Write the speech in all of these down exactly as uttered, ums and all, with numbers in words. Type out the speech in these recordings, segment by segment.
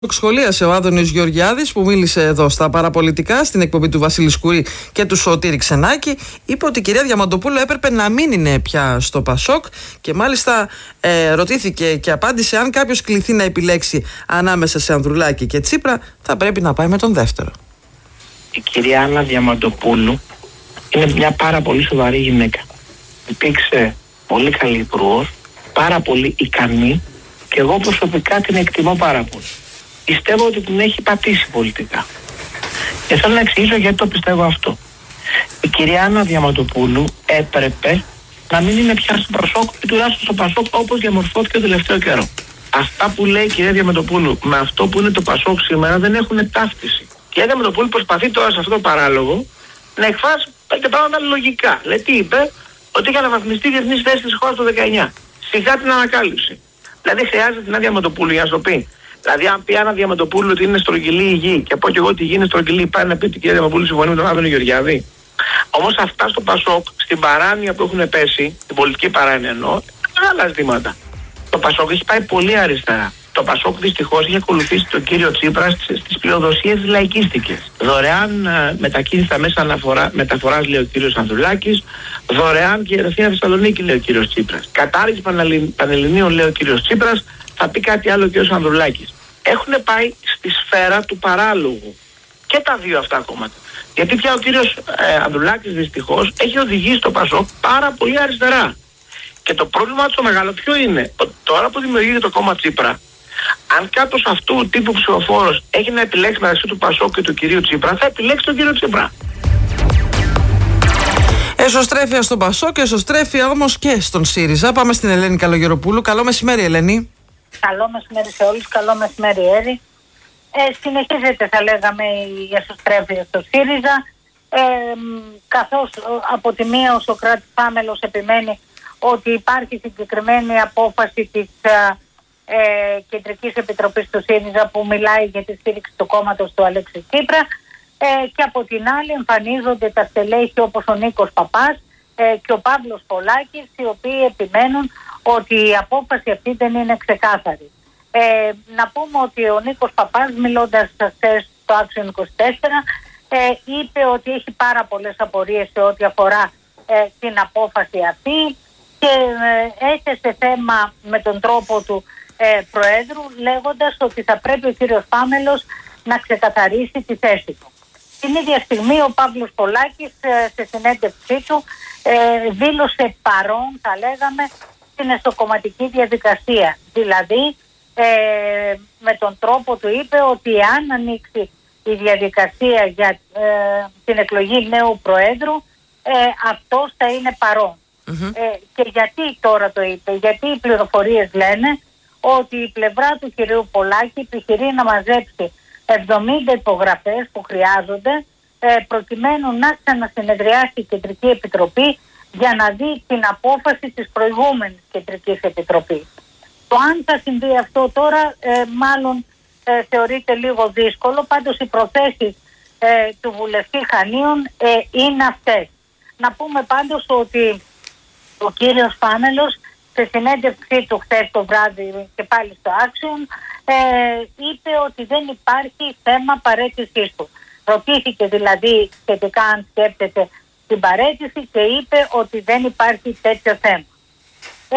Σχολίασε ο Άδωνης Γεωργιάδης, που μίλησε εδώ στα παραπολιτικά στην εκπομπή του Βασίλη Σκουρή και του Σωτήρη Ξενάκη. Είπε ότι η κυρία Διαμαντοπούλου έπρεπε να μην είναι πια στο Πασόκ και μάλιστα ε, ρωτήθηκε και απάντησε αν κάποιος κληθεί να επιλέξει ανάμεσα σε Ανδρουλάκη και Τσίπρα, θα πρέπει να πάει με τον δεύτερο. Η κυρία Άννα Διαμαντοπούλου είναι μια πάρα πολύ σοβαρή γυναίκα. Υπήρξε πολύ καλή υπουργός, πάρα πολύ ικανή και εγώ προσωπικά την εκτιμώ πάρα πολύ. Πιστεύω ότι την έχει πατήσει πολιτικά. Και θέλω να εξηγήσω γιατί το πιστεύω αυτό. Η κυρία Άννα Διαμαντοπούλου έπρεπε να μην είναι πια στο Πασόκ ή τουλάχιστον στο Πασόκ όπως διαμορφώθηκε το τελευταίο καιρό. Αυτά που λέει η κυρία Διαμαντοπούλου με αυτό που είναι το Πασόκ σήμερα δεν έχουν ταύτιση. Η κυρία Διαμαντοπούλου προσπαθεί τώρα σε αυτό το παράλογο να εκφράσει και πράγματα λογικά. Λέει τι είπε, ότι είχε αναβαθμιστεί η διεθνής θέση της χώρας το δεκαεννιά. Σιγά την ανακάλυψη. Δηλαδή χρειάζεται την Άννα Διαμαντοπούλου για να σου το πει. Δηλαδή, αν πει Άννα Διαμαντοπούλου ότι είναι στρογγυλή η γη και πω και εγώ ότι η γη είναι στρογγυλή, πάει να πει ότι η κυρία Διαμαντοπούλου συμφωνεί με τον Άδωνη Γεωργιάδη. Όμως αυτά στο Πασόκ, στην παράνοια που έχουν πέσει, την πολιτική παράνοια εννοώ, είναι άλλα ζητήματα. Το Πασόκ έχει πάει πολύ αριστερά. Το Πασόκ δυστυχώς έχει ακολουθήσει τον κύριο Τσίπρα στις πλειοδοσίες τις λαϊκίστικες. Δωρεάν uh, μετακίνητα μέσα αναφορά, μεταφοράς, λέει ο κύριος Ανδρουλάκης, δωρεάν και Αθήνα Θεσσαλονίκη, λέει ο κύριος Τσίπρας. Κατάργηση πανελληνίων, λέει ο κύριος Τσίπρας, θα πει κάτι άλλο ο κύριος Ανδρουλάκης. Έχουν πάει στη σφαίρα του παράλογου. Και τα δύο αυτά κόμματα. Γιατί πια ο κύριος ε, Ανδρουλάκης δυστυχώς έχει οδηγήσει το Πασόκ πάρα πολύ αριστερά. Και το πρόβλημα του μεγάλο ποιο είναι, ότι τώρα που δημιουργείται το κόμμα Τσίπρα, αν κάποιος αυτού του τύπου ψηφοφόρος έχει να επιλέξει μεταξύ του Πασόκ και του κυρίου Τσίπρα, θα επιλέξει τον κύριο Τσίπρα. Εσωστρέφεια στον Πασόκ και εσωστρέφεια όμως και στον ΣΥΡΙΖΑ. Πάμε στην Ελένη Καλογεροπούλου. Καλό μεσημέρι, Ελένη. Καλό μεσημέρι σε όλους, καλό μεσημέρι, Έρη. Ε, συνεχίζεται, θα λέγαμε, η εσωστρέφεια στο ΣΥΡΙΖΑ, ε, καθώς από τη μία ο Σωκράτης Πάμελος επιμένει ότι υπάρχει συγκεκριμένη απόφαση της ε, Κεντρικής Επιτροπής του ΣΥΡΙΖΑ που μιλάει για τη στήριξη του κόμματος του Αλέξη Τσίπρα, ε, και από την άλλη εμφανίζονται τα στελέχη όπως ο Νίκος Παπάς ε, και ο Παύλος Πολάκης, οι οποίοι επιμένουν ότι η απόφαση αυτή δεν είναι ξεκάθαρη. Ε, να πούμε ότι ο Νίκος Παπάς, μιλώντας χθες στο Action είκοσι τέσσερα, ε, είπε ότι έχει πάρα πολλές απορίες σε ό,τι αφορά ε, την απόφαση αυτή και ε, έθεσε θέμα με τον τρόπο του ε, Προέδρου, λέγοντας ότι θα πρέπει ο κύριος Πάμελος να ξεκαθαρίσει τη θέση του. Την ίδια στιγμή ο Παύλος Πολάκης ε, σε συνέντευξή του ε, δήλωσε παρόν, θα λέγαμε, στην εσωκομματική διαδικασία. Δηλαδή, ε, με τον τρόπο του είπε ότι αν ανοίξει η διαδικασία για ε, την εκλογή νέου Προέδρου, ε, αυτός θα είναι παρόν. Mm-hmm. Ε, και γιατί τώρα το είπε? Γιατί οι πληροφορίες λένε ότι η πλευρά του κυρίου Πολάκη επιχειρεί να μαζέψει εβδομήντα υπογραφές που χρειάζονται ε, προκειμένου να ξανασυνεδριάσει η Κεντρική Επιτροπή για να δει την απόφαση της προηγούμενης Κεντρικής Επιτροπής. Το αν θα συμβεί αυτό τώρα ε, μάλλον ε, θεωρείται λίγο δύσκολο, πάντως οι προθέσεις ε, του βουλευτή Χανίων ε, είναι αυτές. Να πούμε πάντως ότι ο κύριος Πάμελος σε συνέντευξή του χθες το βράδυ και πάλι στο Action ε, είπε ότι δεν υπάρχει θέμα παραίτησής του. Ρωτήθηκε δηλαδή σχετικά αν σκέπτεται την παραίτηση και είπε ότι δεν υπάρχει τέτοιο θέμα. Ε,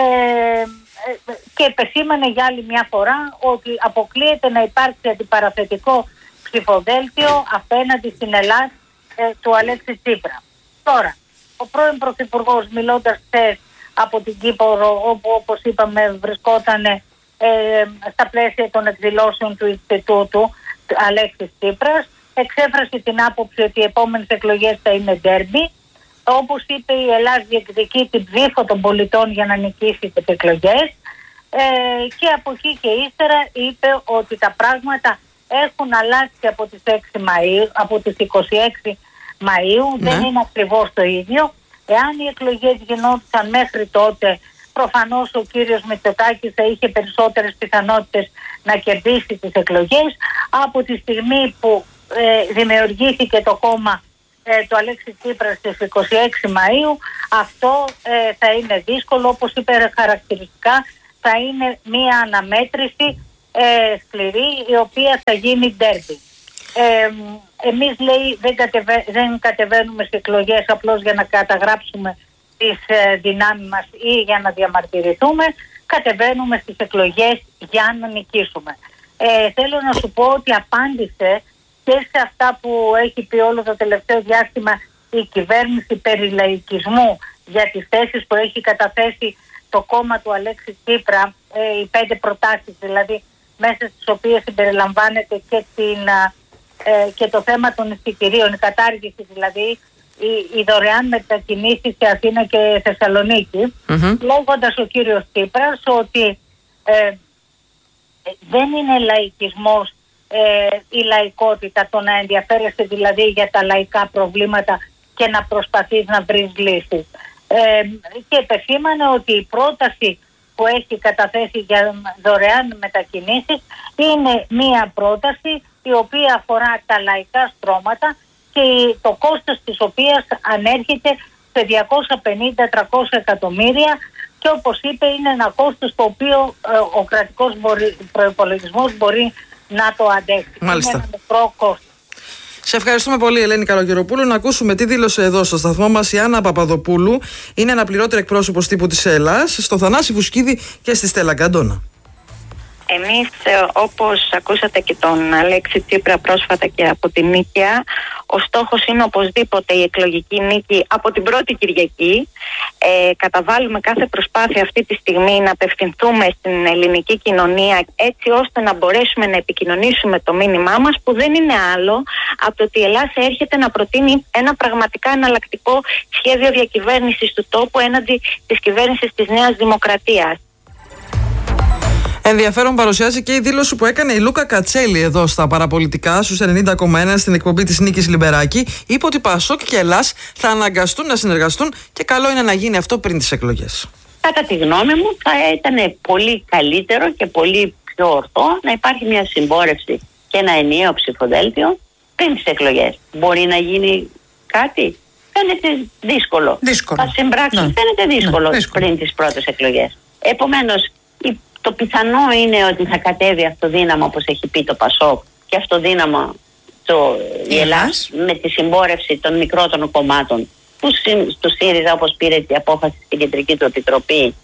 και επεσήμανε για άλλη μια φορά ότι αποκλείεται να υπάρξει αντιπαραθετικό ψηφοδέλτιο απέναντι στην Ελλάδα ε, του Αλέξη Τσίπρα. Τώρα, ο πρώην Πρωθυπουργός, μιλώντας χθες από την Κύπρο, όπου όπως είπαμε βρισκόταν ε, στα πλαίσια των εκδηλώσεων του Ινστιτούτου Αλέξης Τσίπρας, εξέφρασε την άποψη ότι οι επόμενες εκλογές θα είναι ντέρμπι. Όπως είπε, η Ελλάδα διεκδικεί την ψήφο των πολιτών για να νικήσει τις εκλογές, ε, και από εκεί και ύστερα είπε ότι τα πράγματα έχουν αλλάξει από τις έξι Μαΐου, από τις είκοσι έξι Μαΐου, ναι. Δεν είναι ακριβώς το ίδιο. Εάν οι εκλογές γινόντουσαν μέχρι τότε, προφανώς ο κύριος Μητσοτάκης θα είχε περισσότερες πιθανότητες να κερδίσει τις εκλογές. Από τη στιγμή που ε, δημιουργήθηκε το κόμμα ε, του Αλέξη Τσίπρα στις είκοσι έξι Μαΐου, αυτό ε, θα είναι δύσκολο, όπως είπε χαρακτηριστικά, θα είναι μία αναμέτρηση ε, σκληρή, η οποία θα γίνει ντέρμπι. Ε, εμείς, λέει, δεν, κατεβα... δεν κατεβαίνουμε σε εκλογές απλώς για να καταγράψουμε τις ε, δυνάμεις μας ή για να διαμαρτυρηθούμε. Κατεβαίνουμε στις εκλογές για να νικήσουμε. Ε, θέλω να σου πω ότι απάντησε και σε αυτά που έχει πει όλο το τελευταίο διάστημα η κυβέρνηση περί λαϊκισμού για τις θέσεις που έχει καταθέσει το κόμμα του Αλέξη Τσίπρα, ε, οι πέντε προτάσεις δηλαδή, μέσα στις οποίες συμπεριλαμβάνεται και, την, ε, και το θέμα των εισιτηρίων, η κατάργηση δηλαδή, οι, οι δωρεάν μετακινήσεις σε Αθήνα και Θεσσαλονίκη, mm-hmm. λέγοντας ο κύριος Τσίπρας ότι ε, δεν είναι λαϊκισμός ε, η λαϊκότητα, το να ενδιαφέρεσαι δηλαδή για τα λαϊκά προβλήματα και να προσπαθείς να βρεις λύσεις. Ε, και επεσήμανε ότι η πρόταση που έχει καταθέσει για δωρεάν μετακινήσεις είναι μία πρόταση η οποία αφορά τα λαϊκά στρώματα και το κόστος της οποίας ανέρχεται σε διακόσια πενήντα με τριακόσια εκατομμύρια και όπως είπε είναι ένα κόστος το οποίο ε, ο κρατικός μπορεί, προϋπολογισμός μπορεί να το αντέξει. Μάλιστα. Είναι ένα μικρό κόστος. Σε ευχαριστούμε πολύ, Ελένη Καλογεροπούλου. Να ακούσουμε τι δήλωσε εδώ στο σταθμό μας η Άννα Παπαδοπούλου. Είναι αναπληρώτρια εκπρόσωπος τύπου της ΕΛΑΣ, στο Θανάση Βουσκίδη και στη Στέλλα Γκαντόνα. Εμείς, όπως ακούσατε και τον Αλέξη Τσίπρα πρόσφατα και από τη Νίκαια, ο στόχος είναι οπωσδήποτε η εκλογική νίκη από την πρώτη Κυριακή. Ε, καταβάλουμε κάθε προσπάθεια αυτή τη στιγμή να απευθυνθούμε στην ελληνική κοινωνία έτσι ώστε να μπορέσουμε να επικοινωνήσουμε το μήνυμά μας, που δεν είναι άλλο από το ότι η Ελλάδα έρχεται να προτείνει ένα πραγματικά εναλλακτικό σχέδιο διακυβέρνησης του τόπου έναντι της κυβέρνησης της Νέας Δημοκρατίας. Ενδιαφέρον παρουσιάζει και η δήλωση που έκανε η Λούκα Κατσέλη εδώ στα παραπολιτικά στους ενενήντα κόμμα ένα στην εκπομπή της Νίκης Λιμπεράκη. Είπε ότι Πασόκ και Ελλάς θα αναγκαστούν να συνεργαστούν και καλό είναι να γίνει αυτό πριν τις εκλογές. Κατά τη γνώμη μου θα ήταν πολύ καλύτερο και πολύ πιο ορθό να υπάρχει μια συμπόρευση και ένα ενιαίο ψηφοδέλτιο πριν τις εκλογές. Μπορεί να γίνει κάτι? Φαίνεται δύσκολο. δύσκολο. Θα συμπράξει, ναι. Φαίνεται δύσκολο, ναι, δύσκολο πριν τις πρώτες εκλογές. Επομένως, το πιθανό είναι ότι θα κατέβει αυτοδύναμα, όπως έχει πει το Πασόκ, και αυτοδύναμα το η Ελλάς με τη συμπόρευση των μικρότερων κομμάτων που στο ΣΥΡΙΖΑ, όπως πήρε την απόφαση στην κεντρική του επιτροπή.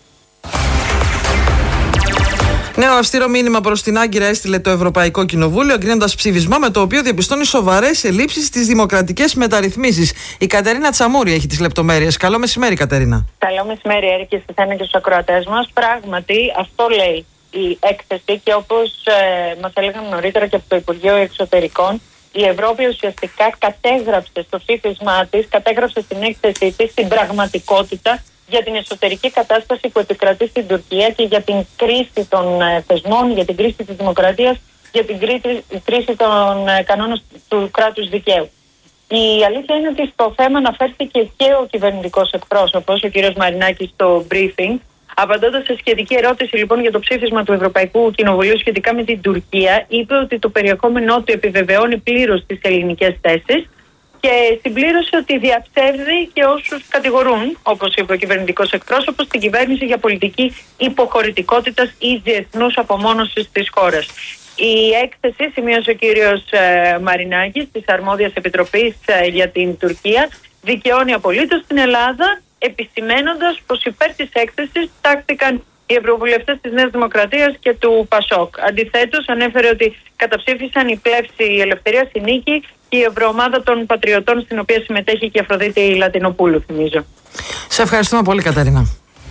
Νέο αυστηρό μήνυμα προς την Άγκυρα έστειλε το Ευρωπαϊκό Κοινοβούλιο, εγκρίνοντας ψήφισμα με το οποίο διαπιστώνει σοβαρές ελλείψεις στις δημοκρατικές μεταρρυθμίσεις. Η Κατερίνα Τσαμούρη έχει τις λεπτομέρειες. Καλό μεσημέρι, Κατερίνα. Καλό μεσημέρι, Έρη, και στη Θένα και στους ακροατές μας. Πράγματι, αυτό λέει η έκθεση και όπως ε, μας έλεγαν νωρίτερα και από το Υπουργείο Εξωτερικών, η Ευρώπη ουσιαστικά κατέγραψε στο ψήφισμά της, κατέγραψε στην έκθεσή της την πραγματικότητα για την εσωτερική κατάσταση που επικρατεί στην Τουρκία και για την κρίση των ε, θεσμών, για την κρίση της δημοκρατίας, για την κρίση, κρίση των ε, κανόνων του κράτους δικαίου. Η αλήθεια είναι ότι στο θέμα αναφέρθηκε και ο κυβερνητικός εκπρόσωπος, ο κ. Μαρινάκης, στο briefing. Απαντώντας σε σχετική ερώτηση λοιπόν για το ψήφισμα του Ευρωπαϊκού Κοινοβουλίου σχετικά με την Τουρκία, είπε ότι το περιεχόμενό του επιβεβαιώνει πλήρως τις ελληνικές θέσεις και συμπλήρωσε ότι διαψεύδει και όσους κατηγορούν, όπως είπε ο κυβερνητικός εκπρόσωπος, την κυβέρνηση για πολιτική υποχωρητικότητας ή διεθνούς απομόνωσης της χώρας. Η έκθεση, σημείωσε ο κύριος ε, Μαρινάκης της Αρμόδιας Επιτροπής ε, για την Τουρκία, δικαιώνει απολύτως την Ελλάδα, επισημαίνοντας πως υπέρ της έκθεσης τάχθηκαν οι ευρωβουλευτές της Νέας Δημοκρατίας και του Πασόκ. Αντιθέτως, ανέφερε ότι καταψήφισαν η πλεύση η Ελευθερία στη Νίκη και η Ευρωομάδα των Πατριωτών, στην οποία συμμετέχει και η Αφροδίτη Λατινοπούλου, θυμίζω. Σε ευχαριστούμε πολύ, Κατερίνα.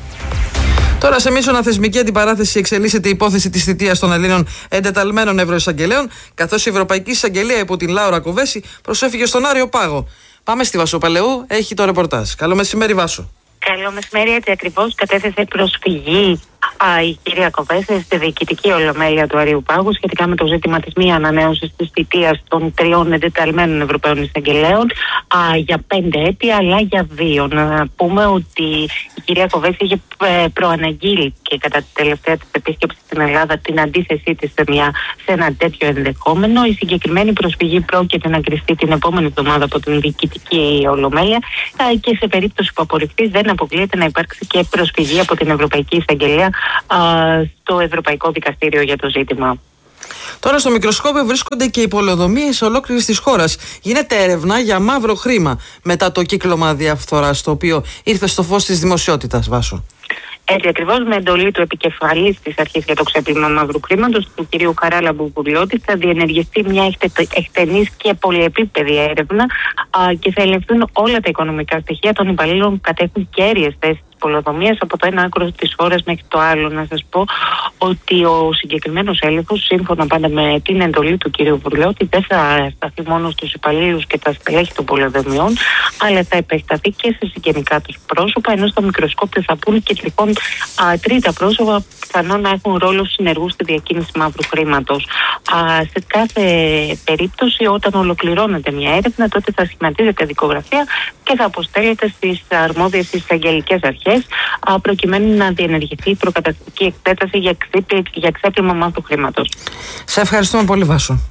Τώρα, σε μίσονα θεσμική αντιπαράθεση εξελίσσεται η υπόθεση της θητείας των Ελλήνων εντεταλμένων ευρωεισαγγελέων, καθώς η Ευρωπαϊκή Εισαγγελία υπό την Λάουρα Κοβέση προσέφυγε στον Άριο Πάγο. Πάμε στη Βασοπαλαιού, έχει το ρεπορτάζ. Καλό μεσημέρι, Βάσο. Καλό μεσημέρι, έτσι ακριβώς κατέθεσε προσφυγή α, η κυρία Κοβέση στη διοικητική ολομέλεια του Αρείου Πάγου σχετικά με το ζήτημα της μη ανανέωσης της θητείας των τριών εντεταλμένων Ευρωπαίων Εισαγγελέων α, για πέντε έτη, αλλά για δύο. Να πούμε ότι η κυρία Κοβέση είχε ε, προαναγγείλει και κατά τη τελευταία της επίσκεψη στην Ελλάδα την αντίθεσή της σε, μια, σε ένα τέτοιο ενδεχόμενο. Η συγκεκριμένη προσφυγή πρόκειται να κρυστεί την επόμενη εβδομάδα από την διοικητική ολομέλεια α, και σε περίπτωση που απορριφθεί δεν αποκλείεται να υπάρξει και προσφυγή από την Ευρωπαϊκή Εισαγγελία α, στο Ευρωπαϊκό Δικαστήριο για το ζήτημα. Τώρα στο μικροσκόπιο βρίσκονται και οι πολεοδομίες ολόκληρης της χώρας. Γίνεται έρευνα για μαύρο χρήμα μετά το κύκλωμα διαφθοράς, το οποίο ήρθε στο φως της δημοσιότητας, Βάσο. Έτσι ακριβώς, με εντολή του επικεφαλής της Αρχής για το Ξέπλυμα Μαύρου Χρήματος, του κ. Χαράλα Μπουρμπουριώτη, θα διενεργηθεί μια εκτενής και πολυεπίπεδη έρευνα α, και θα ελεγχθούν όλα τα οικονομικά στοιχεία των υπαλλήλων που κατέχουν κέρυες θέσεις της πολεοδομίας από το ένα άκρο της χώρας μέχρι το άλλο. Να σας πω ότι ο συγκεκριμένος έλεγχος, σύμφωνα πάντα με την εντολή του κ. Μπουρμπουριώτη, δεν θα σταθεί μόνο στους υπαλλήλους και τα στελέχη των πολεοδομιών, αλλά θα επεκταθεί και σε συγγενικά τους πρόσωπα, ενώ στο μικροσκόπιο θα πούνε και τυχόν α, τρίτα πρόσωπα πιθανόν να έχουν ρόλο συνεργού στη διακίνηση μαύρου χρήματος. Α, σε κάθε περίπτωση, όταν ολοκληρώνεται μια έρευνα, τότε θα σχηματίζεται δικογραφία και θα αποστέλλεται στις αρμόδιες εισαγγελικές αρχές, α, προκειμένου να διενεργηθεί προκαταρκτική εξέταση για, ξέπλυ, για ξέπλυμα μαύρου χρήματος. Σε ευχαριστούμε πολύ, Βάσο.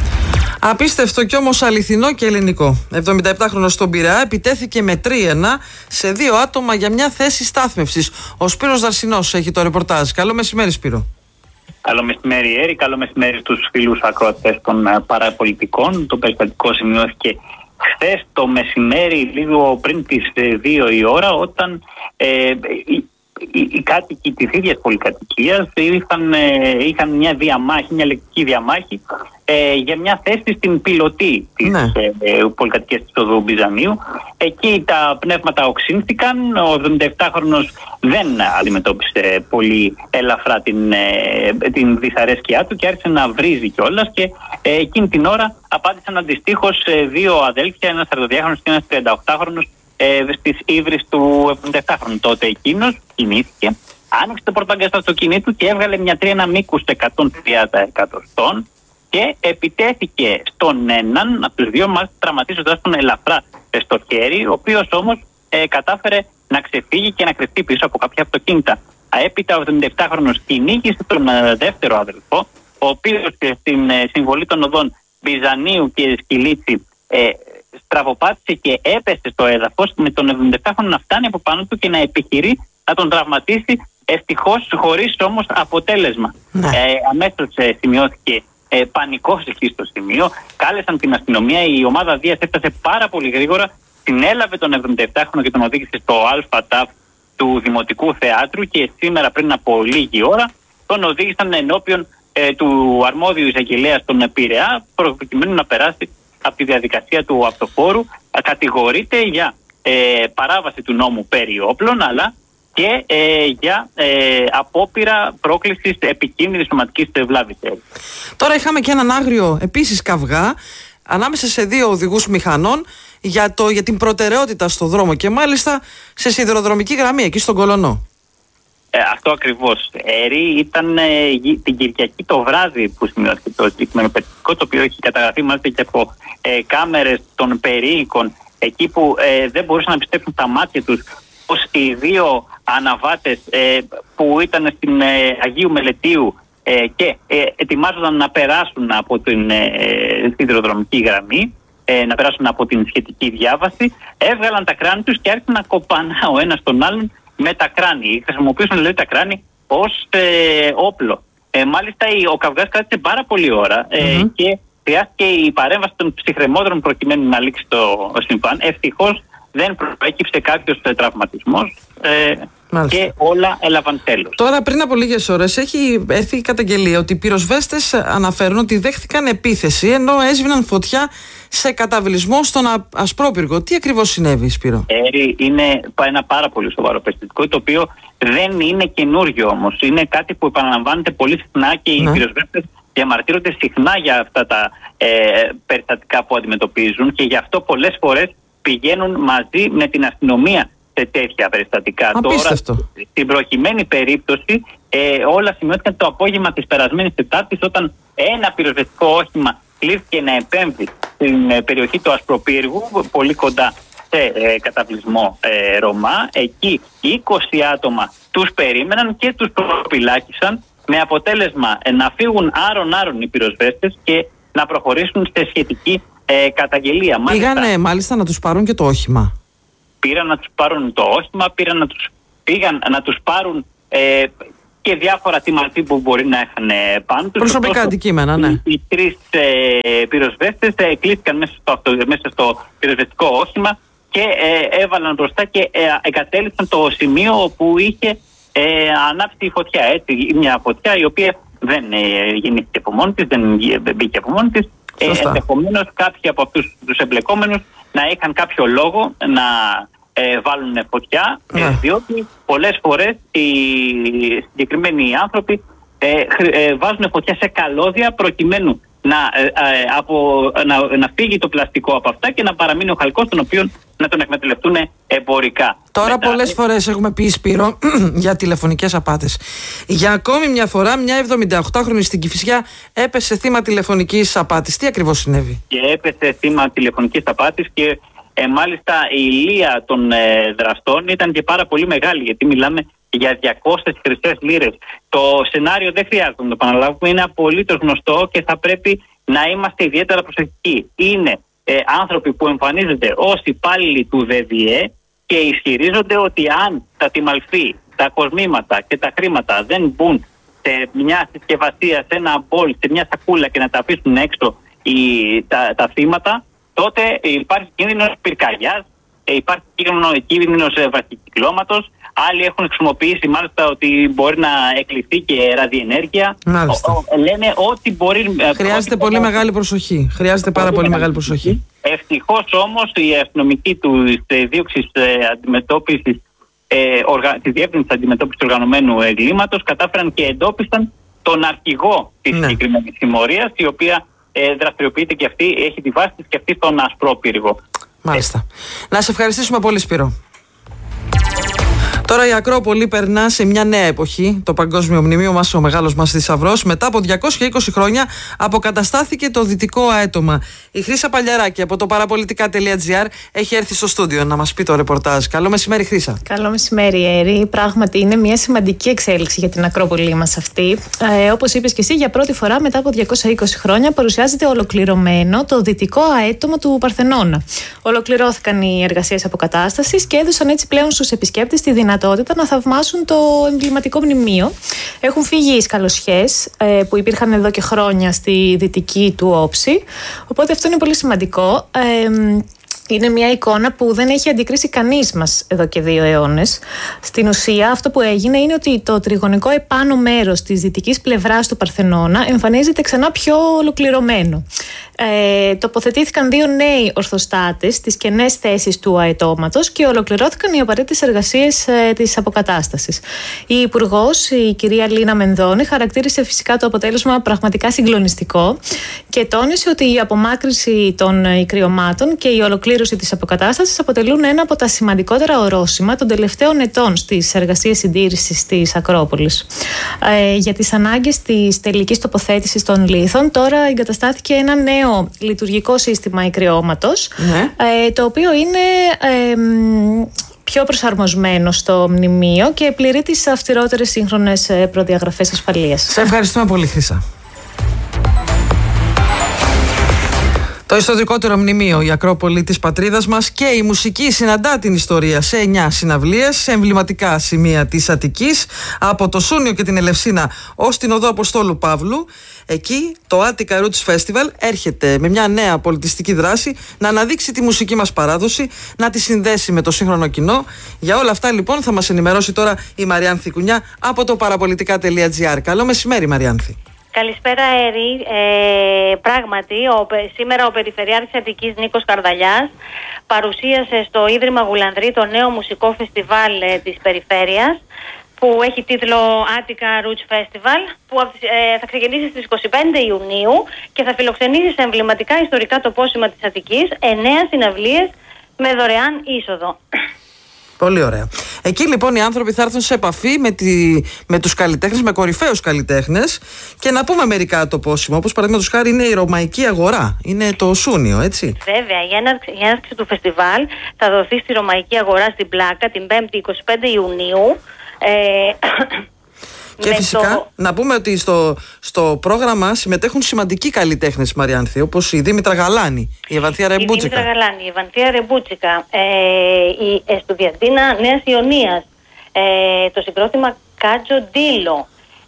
Απίστευτο κι όμως αληθινό και ελληνικό. εβδομηνταεπτάχρονος στον Πειραιά επιτέθηκε με τρίαινα σε δύο άτομα για μια θέση στάθμευσης. Ο Σπύρος Δαρσινός έχει το ρεπορτάζ. Καλό μεσημέρι, Σπύρο. Καλό μεσημέρι, Έρη. Καλό μεσημέρι στους φίλους ακροατές των παραπολιτικών. Το περιστατικό σημειώθηκε χθες το μεσημέρι, λίγο πριν τις δύο η ώρα, όταν ε, οι, οι, οι κάτοικοι της ίδιας πολυκατοικίας είχαν, ε, είχαν μια διαμάχη, μια λεκτική διαμάχη ε, για μια θέση στην πιλωτή της ναι. ε, πολυκατοικίας της οδού Μπιζανίου. Εκεί τα πνεύματα οξύνθηκαν. Ο εβδομηνταεπτάχρονος δεν αντιμετώπισε πολύ ελαφρά την, ε, την δυσαρέσκειά του και άρχισε να βρίζει κιόλας, και ε, εκείνη την ώρα απάντησαν αντιστοίχως ε, δύο αδέλφια, ένας σαρανταδυάχρονος και ένας τριανταοκτάχρονος, ε, στις ύβρις του εβδομηνταεπτάχρονου. Τότε εκείνος κινήθηκε, άνοιξε το πορτμπαγκάζ του αυτοκινήτου και έβγαλε μια τρίνα μήκους εκατόν τριάντα εκατοστών και επιτέθηκε στον έναν από τους δύο, μάλιστα τραυματίζοντας τον ελαφρά στο χέρι, ο οποίος όμως ε, κατάφερε να ξεφύγει και να κρυφτεί πίσω από κάποια αυτοκίνητα. Έπειτα ο εβδομηνταεπτάχρονος κυνήγησε τον ε, δεύτερο αδελφό, ο οποίος ε, στην ε, συμβολή των οδών Μπιζανίου και Σκυλίτσι ε, στραβοπάτησε και έπεσε στο έδαφος, με τον εβδομηνταεπτάχρονο να φτάνει από πάνω του και να επιχειρεί να τον τραυματίσει, ευτυχώς χωρίς όμως αποτέλεσμα. Ναι. Ε, αμέσως ε, σημειώθηκε ε, πανικός εκεί στο σημείο, κάλεσαν την αστυνομία, η ομάδα Δίας έφτασε πάρα πολύ γρήγορα, συνέλαβε τον εβδομηνταεπτάχρονο και τον οδήγησε στο ΑΤΑΦ του Δημοτικού Θεάτρου, και σήμερα πριν από λίγη ώρα τον οδήγησαν ενώπιον ε, του αρμόδιου εισαγγελέα στον Πειραιά, προκειμένου να περάσει από τη διαδικασία του αυτοφόρου. Κατηγορείται για ε, παράβαση του νόμου περί όπλων, αλλά και ε, για ε, απόπειρα πρόκλησης επικίνδυνης σωματικής βλάβης. Τώρα είχαμε και έναν άγριο επίσης καυγά ανάμεσα σε δύο οδηγούς μηχανών για, το, για την προτεραιότητα στο δρόμο, και μάλιστα σε σιδηροδρομική γραμμή εκεί στον Κολωνό. Ε, αυτό ακριβώς. Έρη, ήταν ε, την Κυριακή το βράδυ που σημειώθηκε το συγκεκριμένο περιστατικό, το οποίο έχει καταγραφεί μάλιστα και από ε, κάμερες των περίοικων, εκεί που ε, δεν μπορούσαν να πιστέψουν τα μάτια τους πως οι δύο αναβάτες ε, που ήταν στην ε, Αγίου Μελετίου ε, και ε, ετοιμάζονταν να περάσουν από την ε, σιδηροδρομική γραμμή, ε, να περάσουν από την σχετική διάβαση, έβγαλαν τα κράνη τους και άρχισαν να κοπανά ο ένας τον άλλον με τα κράνη. Χρησιμοποιούσαν δηλαδή τα κράνη ως ε, όπλο. Ε, μάλιστα ο καυγάς κράτησε πάρα πολλή ώρα ε, mm-hmm. και χρειάστηκε η παρέμβαση των ψυχρεμόδρων προκειμένου να λήξει το συμβάν. Ευτυχώς δεν προέκυψε κάποιος τραυματισμός ε, και όλα έλαβαν τέλος. Τώρα, πριν από λίγες ώρες, έχει έρθει η καταγγελία ότι οι πυροσβέστες αναφέρουν ότι δέχθηκαν επίθεση ενώ έσβηναν φωτιά σε καταβλισμό στον Ασπρόπυργο. Τι ακριβώς συνέβη, Σπύρο? Ε, είναι ένα πάρα πολύ σοβαρό περιστατικό, το οποίο δεν είναι καινούριο όμως. Είναι κάτι που επαναλαμβάνεται πολύ συχνά και οι ναι. πυροσβέστες διαμαρτύρονται συχνά για αυτά τα ε, περιστατικά που αντιμετωπίζουν, και γι' αυτό πολλές φορές πηγαίνουν μαζί με την αστυνομία σε τέτοια περιστατικά. Απίστευτο. Τώρα, στην προκειμένη περίπτωση, ε, όλα σημειώθηκαν το απόγευμα της περασμένης Τετάρτης, όταν ένα πυροσβεστικό όχημα κλήθηκε να επέμβει στην ε, περιοχή του Ασπροπύργου, πολύ κοντά σε ε, καταβλισμό ε, Ρωμά. Εκεί είκοσι άτομα τους περίμεναν και τους προφυλάκησαν, με αποτέλεσμα ε, να φύγουν άρον-άρον οι πυροσβέστες και να προχωρήσουν σε σχετική ε, καταγγελία. Πήγανε μάλιστα, μάλιστα να τους πάρουν και το όχημα. Πήραν να τους πάρουν το όχημα, πήραν να τους, πήγαν να τους πάρουν ε, και διάφορα τιμαλτή που μπορεί να είχαν πάνω τους. Προσωπικά αντικείμενα, ναι. Οι, οι τρεις ε, πυροσβέστες ε, κλείστηκαν μέσα στο, αυτο, μέσα στο πυροσβεστικό όχημα και ε, έβαλαν μπροστά και ε, εγκατέλειψαν το σημείο όπου είχε ε, ανάψει η φωτιά. Έτσι, μια φωτιά η οποία δεν ε, γεννήθηκε από μόνη της, δεν μπήκε από μόνη της. Ε, ενδεχομένως κάποιοι από αυτούς τους εμπλεκόμενους να είχαν κάποιο λόγο να ε, βάλουν φωτιά, ε, διότι πολλές φορές οι συγκεκριμένοι άνθρωποι ε, ε, βάζουν φωτιά σε καλώδια προκειμένου να, ε, ε, από, να, να φύγει το πλαστικό από αυτά και να παραμείνει ο χαλκός, τον οποίο να τον εκμεταλλευτούν εμπορικά. Τώρα Μετά... πολλές φορές έχουμε πει, Σπύρο, για τηλεφωνικές απάτες. Για ακόμη μια φορά μια εβδομηνταοκτάχρονη στην Κηφισιά έπεσε θύμα τηλεφωνικής απάτης. Τι ακριβώς συνέβη? Και έπεσε θύμα τηλεφωνικής απάτης και ε, μάλιστα η ηλία των ε, δραστών ήταν και πάρα πολύ μεγάλη, γιατί μιλάμε για διακόσιες χρυσές λίρες. Το σενάριο δεν χρειάζεται να το επαναλάβουμε, είναι απολύτως γνωστό και θα πρέπει να είμαστε ιδιαίτερα προσεκτικοί. Είναι ε, άνθρωποι που εμφανίζονται ως υπάλληλοι του ΔΔΕ και ισχυρίζονται ότι αν τα τιμαλφή, τα κοσμήματα και τα χρήματα δεν μπουν σε μια συσκευασία, σε ένα μπολ, σε μια σακούλα και να τα αφήσουν έξω οι, τα, τα θύματα, τότε υπάρχει κίνδυνος πυρκαγιάς, υπάρχει κίνδυνος βραχικυκλώματος. Άλλοι έχουν χρησιμοποιήσει μάλιστα ότι μπορεί να εκλειφθεί και ραδιενέργεια. Μάλιστα. Ο, ό, λένε ότι μπορεί. Χρειάζεται ό,τι πολύ μπορεί... μεγάλη προσοχή. Χρειάζεται πάρα πολύ, πολύ μεγάλη προσοχή. Ευτυχώς όμως οι αστυνομικοί του δίωξης ε, αντιμετώπισης, ε, οργα... τη διεύθυνση αντιμετώπισης του οργανωμένου εγκλήματος κατάφεραν και εντόπισαν τον αρχηγό της ναι. συγκεκριμένης συμμορίας, η οποία ε, δραστηριοποιείται και αυτή, έχει τη βάση της και αυτή στον Ασπρόπυργο. Μάλιστα. Ε. Να σε ευχαριστήσουμε πολύ, Σπύρο. Τώρα η Ακρόπολη περνά σε μια νέα εποχή. Το Παγκόσμιο Μνημείο μας, ο μεγάλος μας θησαυρός, μετά από διακόσια είκοσι χρόνια αποκαταστάθηκε το δυτικό αέτομα. Η Χρύσα Παλιαράκη από το παραπολιτικά τελεία τζι άρ έχει έρθει στο στούντιο να μας πει το ρεπορτάζ. Καλό μεσημέρι, Χρύσα. Καλό μεσημέρι, Έρη. Πράγματι είναι μια σημαντική εξέλιξη για την Ακρόπολη μας αυτή. Ε, όπως είπες και εσύ, για πρώτη φορά μετά από διακόσια είκοσι χρόνια παρουσιάζεται ολοκληρωμένο το δυτικό αέτομα του Παρθενώνα. Ολοκληρώθηκαν οι εργασίες αποκατάστασης και έδωσαν έτσι πλέον στους επισκέπτες τη δυνατότητα να θαυμάσουν το εμβληματικό μνημείο. Έχουν φύγει οι σκαλωσιές ε, που υπήρχαν εδώ και χρόνια στη δυτική του όψη. Οπότε αυτό είναι πολύ σημαντικό. Ε, Είναι μια εικόνα που δεν έχει αντικρίσει κανείς μας εδώ και δύο αιώνες. Στην ουσία αυτό που έγινε είναι ότι το τριγωνικό επάνω μέρος της δυτικής πλευράς του Παρθενώνα εμφανίζεται ξανά πιο ολοκληρωμένο. Ε, τοποθετήθηκαν δύο νέοι ορθοστάτες στις κενές θέσεις του αετώματος και ολοκληρώθηκαν οι απαραίτητες εργασίες ε, της αποκατάστασης. Η Υπουργός, η κυρία Λίνα Μενδώνη, χαρακτήρισε φυσικά το αποτέλεσμα πραγματικά συγκλονιστικό και τόνισε ότι η απομάκρυνση των ικριωμάτων και η ολοκλήρωση της αποκατάστασης αποτελούν ένα από τα σημαντικότερα ορόσημα των τελευταίων ετών στις εργασίες συντήρησης της Ακρόπολης. Ε, για τις ανάγκες της τελικής τοποθέτησης των λίθων, τώρα εγκαταστάθηκε ένα νέο λειτουργικό σύστημα ικριώματος, ναι. ε, το οποίο είναι ε, πιο προσαρμοσμένο στο μνημείο και πληρεί τις αυστηρότερες σύγχρονες προδιαγραφές ασφαλείας. Σε ευχαριστούμε πολύ, Χρύσα. Το ιστορικότερο μνημείο, η Ακρόπολη της πατρίδας μας, και η μουσική συναντά την ιστορία σε εννιά συναυλίες σε εμβληματικά σημεία της Αττικής, από το Σούνιο και την Ελευσίνα ως την Οδό Αποστόλου Παύλου. Εκεί το Attica Roots Festival έρχεται με μια νέα πολιτιστική δράση να αναδείξει τη μουσική μας παράδοση, να τη συνδέσει με το σύγχρονο κοινό. Για όλα αυτά λοιπόν θα μας ενημερώσει τώρα η Μαριάνθη Κουνιά από το παραπολιτικά τελεία τζι άρ. Καλό μεσημέρι, Μαριάνθη. Καλησπέρα, Έρη. Ε, πράγματι, ο, σήμερα ο Περιφερειάρχης Αττικής Νίκος Καρδαλιάς παρουσίασε στο Ίδρυμα Γουλανδρή το νέο μουσικό φεστιβάλ ε, της Περιφέρειας, που έχει τίτλο Attica Roots Festival, που ε, θα ξεκινήσει στις είκοσι πέντε Ιουνίου και θα φιλοξενήσει σε εμβληματικά ιστορικά τοπόσημα της Αττικής εννέα συναυλίες με δωρεάν είσοδο. Πολύ ωραία. Εκεί λοιπόν οι άνθρωποι θα έρθουν σε επαφή με, τη, με τους καλλιτέχνες, με κορυφαίους καλλιτέχνες, και να πούμε μερικά τοπόσημα, όπως παραδείγματος χάρη είναι η Ρωμαϊκή Αγορά, είναι το Σούνιο, έτσι. Βέβαια, η έναρξη, η έναρξη του φεστιβάλ θα δοθεί στη Ρωμαϊκή Αγορά στην Πλάκα την πέμπτη είκοσι πέντε Ιουνίου. Ε, Και φυσικά το... να πούμε ότι στο, στο πρόγραμμα συμμετέχουν σημαντικοί καλλιτέχνες, Μαριάνθη, όπως η Δήμητρα Γαλάνη, η Ευανθία Ρεμπούτσικα. Η Δήμητρα Γαλάνη, η Ευανθία Ρεμπούτσικα, ε, η Εστουδιαντίνα Νέας Ιωνίας, ε, το συγκρότημα Κάτζο Ντίλο,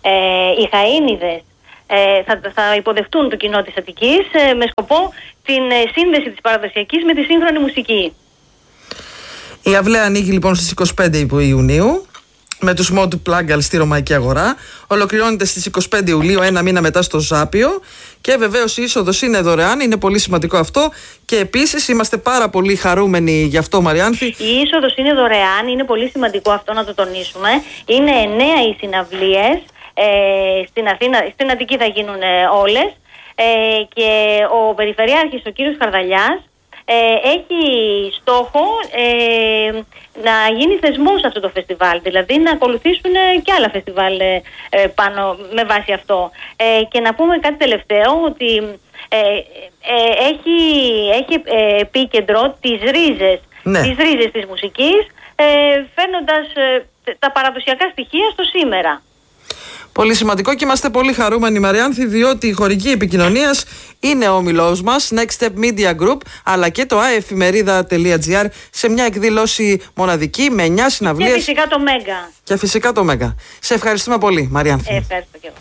ε, οι Χαΐνιδες ε, θα, θα υποδεχτούν το κοινό της Αττικής ε, με σκοπό την ε, σύνδεση της παραδοσιακής με τη σύγχρονη μουσική. Η αυλαία ανοίγει λοιπόν στις είκοσι πέντε Ιουνίου με τους Mod Plaggal στη Ρωμαϊκή Αγορά. Ολοκληρώνεται στις είκοσι πέντε Ιουλίου, ένα μήνα μετά στο Ζάπιο. Και βεβαίως η είσοδος είναι δωρεάν, είναι πολύ σημαντικό αυτό. Και επίσης είμαστε πάρα πολύ χαρούμενοι γι' αυτό, Μαριάνθη. Η είσοδος είναι δωρεάν, είναι πολύ σημαντικό αυτό να το τονίσουμε. Είναι εννέα οι συναυλίες, ε, στην Αθήνα, στην Αττική θα γίνουν ε, όλες. Ε, και ο Περιφερειάρχης, ο κύριος Χαρδαλιάς, Ε, έχει στόχο ε, να γίνει θεσμός αυτό το φεστιβάλ, δηλαδή να ακολουθήσουν και άλλα φεστιβάλ ε, πάνω με βάση αυτό. Ε, και να πούμε κάτι τελευταίο, ότι ε, ε, έχει, έχει ε, επίκεντρο τις ρίζες, ναι. τις ρίζες της μουσικής, ε, φέρνοντας ε, τα παραδοσιακά στοιχεία στο σήμερα. Πολύ σημαντικό και είμαστε πολύ χαρούμενοι, Μαριάνθη, διότι η χορηγή επικοινωνίας είναι ο όμιλός μας, Next Step Media Group, αλλά και το άεφημερίδα τελεία τζι άρ σε μια εκδήλωση μοναδική με εννιά συναυλίες. Και φυσικά το Μέγκα. Και φυσικά το Μέγκα. Σε ευχαριστούμε πολύ, Μαριάνθη. Ε, ευχαριστώ και εγώ.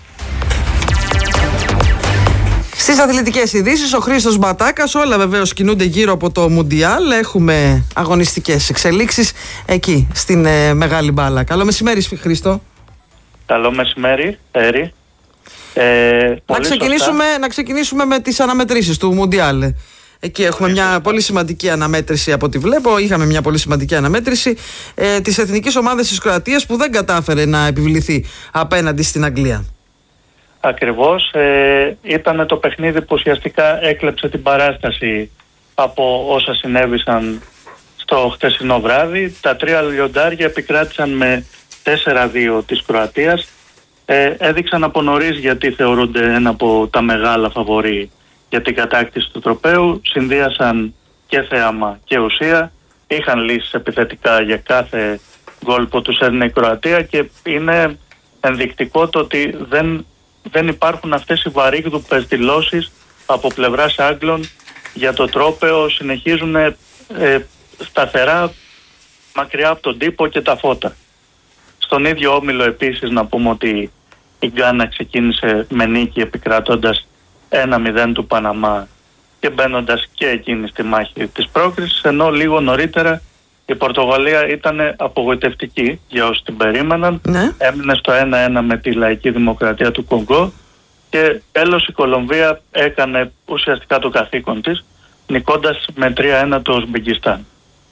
Στις αθλητικές ειδήσεις, ο Χρήστος Μπατάκας, όλα βεβαίως κινούνται γύρω από το Μουντιάλ. Έχουμε αγωνιστικές εξελίξεις εκεί, στην ε, μεγάλη μπάλα. Καλό μεσημέρι, Χρήστο. Καλό μεσημέρι, Έρη. Ε, να, ξεκινήσουμε, να ξεκινήσουμε με τις αναμετρήσεις του Μουντιάλ. Εκεί έχουμε μια σωστά. πολύ σημαντική αναμέτρηση από ό,τι βλέπω. Είχαμε μια πολύ σημαντική αναμέτρηση ε, της εθνικής ομάδας της Κροατίας που δεν κατάφερε να επιβληθεί απέναντι στην Αγγλία. Ακριβώς. Ε, ήταν το παιχνίδι που ουσιαστικά έκλεψε την παράσταση από όσα συνέβησαν στο χτεσινό βράδυ. Τα τρία λιοντάρια επικράτησαν με τέσσερα δύο της Κροατίας. Ε, έδειξαν από νωρίς γιατί θεωρούνται ένα από τα μεγάλα φαβορί για την κατάκτηση του τροπαίου. Συνδύασαν και θέαμα και ουσία. Είχαν λύσεις επιθετικά για κάθε γκολ που τους έδινε η Κροατία και είναι ενδεικτικό το ότι δεν, δεν υπάρχουν αυτές οι βαρύγδουπες δηλώσεις από πλευράς Άγγλων για το τρόπαιο. Συνεχίζουν ε, σταθερά μακριά από τον τύπο και τα φώτα. Στον ίδιο όμιλο επίσης να πούμε ότι η Γκάνα ξεκίνησε με νίκη επικρατώντας ένα μηδέν του Παναμά και μπαίνοντας και εκείνη στη μάχη της πρόκρισης, ενώ λίγο νωρίτερα η Πορτογαλία ήταν απογοητευτική για όσοι την περίμεναν. Ναι. Έμεινε στο ένα ένα με τη Λαϊκή Δημοκρατία του Κονγκό και τέλος η Κολομβία έκανε ουσιαστικά το καθήκον της, νικώντας με τρία ένα το Ουσμπεκιστάν.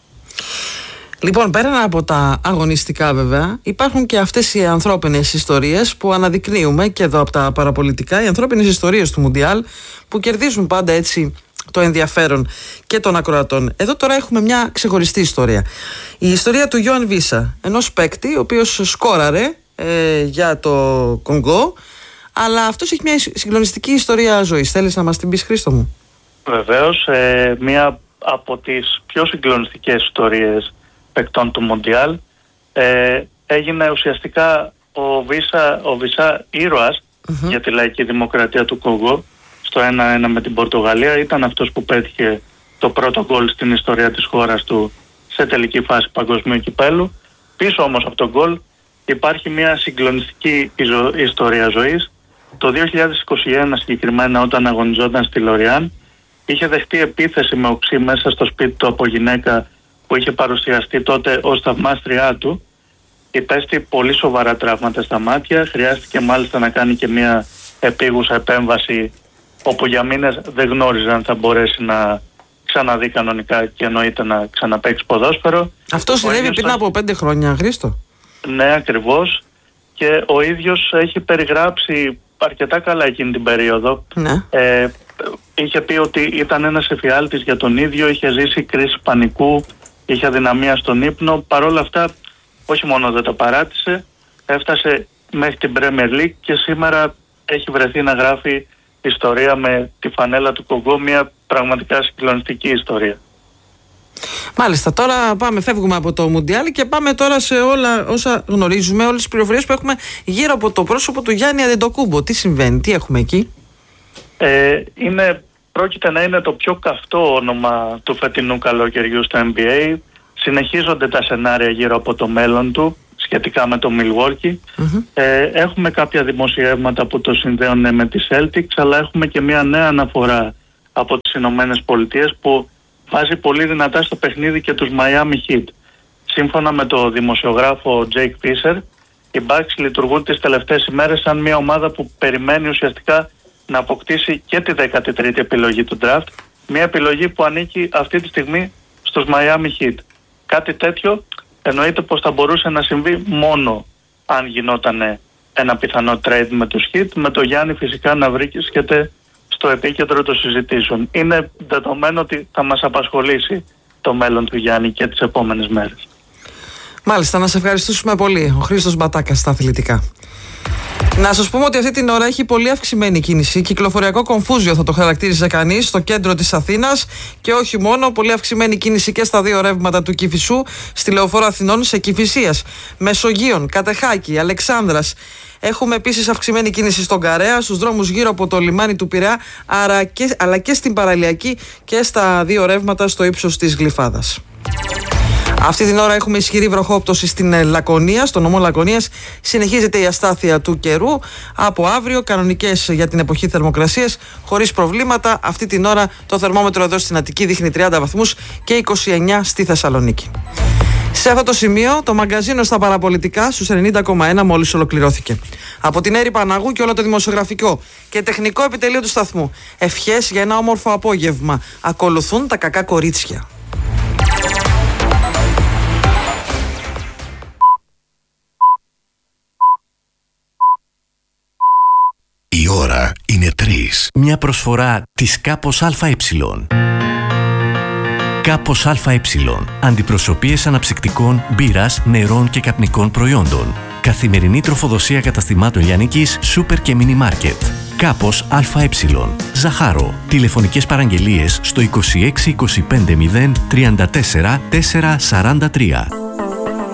Λοιπόν, πέραν από τα αγωνιστικά βέβαια, υπάρχουν και αυτές οι ανθρώπινες ιστορίες που αναδεικνύουμε και εδώ από τα παραπολιτικά, οι ανθρώπινες ιστορίες του Μουντιάλ που κερδίζουν πάντα έτσι το ενδιαφέρον και των ακροατών. Εδώ τώρα έχουμε μια ξεχωριστή ιστορία. Η ιστορία του Γιώαν Βίσα, ενός παίκτη ο οποίος σκόραρε ε, για το Κονγκό, αλλά αυτός έχει μια συγκλονιστική ιστορία ζωής. Θέλεις να μας την πεις, Χρήστο μου? Βεβαίως, ε, μια από τις πιο συγκλονιστικές ιστορίες παικτών του Μοντιάλ. Ε, έγινε ουσιαστικά ο Βίσα, ο Βίσα ήρωας mm-hmm. για τη Λαϊκή Δημοκρατία του Κονγκό στο ένα ένα με την Πορτογαλία. Ήταν αυτός που πέτυχε το πρώτο γκολ στην ιστορία της χώρας του σε τελική φάση παγκοσμίου κυπέλου. Πίσω όμως από τον γκολ υπάρχει μια συγκλονιστική ιστορία ζωής. Το δύο χιλιάδες είκοσι ένα συγκεκριμένα, όταν αγωνιζόταν στη Λοριάν, είχε δεχτεί επίθεση με οξύ μέσα στο σπίτι του από γυναίκα που είχε παρουσιαστεί τότε ως θαυμάστριά του. Υπέστη πολύ σοβαρά τραύματα στα μάτια, χρειάστηκε μάλιστα να κάνει και μια επίγουσα επέμβαση όπου για μήνες δεν γνώριζε αν θα μπορέσει να ξαναδεί κανονικά και εννοείται να ξαναπαίξει ποδόσφαιρο. Αυτό συνέβη πριν θα... από πέντε χρόνια, Χρήστο. Ναι, ακριβώς. Και ο ίδιος έχει περιγράψει αρκετά καλά εκείνη την περίοδο. Ναι. Ε, είχε πει ότι ήταν ένας εφιάλτης για τον ίδιο, είχε ζήσει κρίση πανικού, είχε αδυναμία στον ύπνο. Παρ' όλα αυτά, όχι μόνο δεν τα παράτησε, έφτασε μέχρι την Premier League και σήμερα έχει βρεθεί να γράφει ιστορία με τη φανέλα του Κονγκό, μια πραγματικά συγκλονιστική ιστορία. Μάλιστα, τώρα πάμε, φεύγουμε από το Μουντιάλ και πάμε τώρα σε όλα όσα γνωρίζουμε, όλες τις πληροφορίες που έχουμε γύρω από το πρόσωπο του Γιάννη Αντετοκούμπο. Τι συμβαίνει, τι έχουμε εκεί? Ε, είναι, πρόκειται να είναι το πιο καυτό όνομα του φετινού καλοκαιριού στο N B A. Συνεχίζονται τα σενάρια γύρω από το μέλλον του. σχετικά με το Milwaukee. Mm-hmm. Ε, έχουμε κάποια δημοσιεύματα που το συνδέουν με τις Celtics, αλλά έχουμε και μια νέα αναφορά από τις Ηνωμένες Πολιτείες που βάζει πολύ δυνατά στο παιχνίδι και τους Miami Heat. Σύμφωνα με το δημοσιογράφο Jake Fisher, οι Bucks λειτουργούν τις τελευταίες ημέρες σαν μια ομάδα που περιμένει ουσιαστικά να αποκτήσει και τη δέκατη τρίτη επιλογή του draft, μια επιλογή που ανήκει αυτή τη στιγμή στους Miami Heat. Κάτι τέτοιο εννοείται πως θα μπορούσε να συμβεί μόνο αν γινόταν ένα πιθανό trade με τους Heat, με το Γιάννη φυσικά να βρίσκεται στο επίκεντρο των συζητήσεων. Είναι δεδομένο ότι θα μας απασχολήσει το μέλλον του Γιάννη και τις επόμενες μέρες. Μάλιστα, να σε ευχαριστήσουμε πολύ. Ο Χρήστος Μπατάκας στα αθλητικά. Να σας πούμε ότι αυτή την ώρα έχει πολύ αυξημένη κίνηση. Κυκλοφοριακό κομφούζιο θα το χαρακτήριζε κανείς στο κέντρο της Αθήνας και όχι μόνο. Πολύ αυξημένη κίνηση και στα δύο ρεύματα του Κηφισού, στη Λεωφόρο Αθηνών, σε Κηφισίας, Μεσογείων, Κατεχάκη, Αλεξάνδρας. Έχουμε επίσης αυξημένη κίνηση στον Καρέα, στους δρόμους γύρω από το λιμάνι του Πειραιά, άρα και, αλλά και στην Παραλιακή και στα δύο ρεύματα στο ύψος της Γλυφάδας. Αυτή την ώρα έχουμε ισχυρή βροχόπτωση στην Λακωνία, στο νομό Λακωνίας. Συνεχίζεται η αστάθεια του καιρού. Από αύριο, κανονικές για την εποχή θερμοκρασίες, χωρίς προβλήματα. Αυτή την ώρα το θερμόμετρο εδώ στην Αττική δείχνει τριάντα βαθμούς και είκοσι εννιά στη Θεσσαλονίκη. Σε αυτό το σημείο, το μαγκαζίνο στα παραπολιτικά στους ενενήντα κόμμα ένα μόλις ολοκληρώθηκε. Από την Έρη Παναγού και όλο το δημοσιογραφικό και τεχνικό επιτελείο του σταθμού. Ευχές για ένα όμορφο απόγευμα. Ακολουθούν τα κακά κορίτσια. Η ώρα είναι τρεις. Μια προσφορά της Κάπος ΑΕ. Κάπος ΑΕ. Αντιπροσωπείες αναψυκτικών, μπύρας, νερών και καπνικών προϊόντων. Καθημερινή τροφοδοσία καταστημάτων λιανικής, σούπερ και μίνι μάρκετ. Κάπος ΑΕ. Ζαχάρο. Τηλεφωνικές παραγγελίες στο είκοσι έξι είκοσι πέντε μηδέν τριάντα τέσσερα τετρακόσια σαράντα τρία.